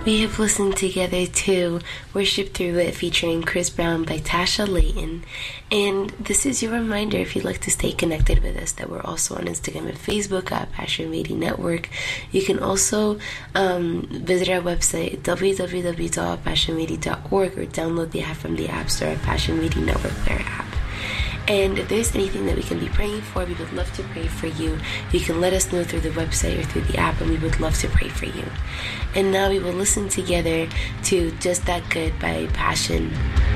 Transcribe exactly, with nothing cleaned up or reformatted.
We have listened together to Worship Through It featuring Chris Brown by Tasha Layton. And this is your reminder, if you'd like to stay connected with us, that we're also on Instagram and Facebook at Passion Radio Network. You can also um, visit our website, w w w dot passion radio dot org, or download the app from the App Store at Passion Radio Network Player app. And if there's anything that we can be praying for, we would love to pray for you. You can let us know through the website or through the app, and we would love to pray for you. And now we will listen together to Just That Good by Passion.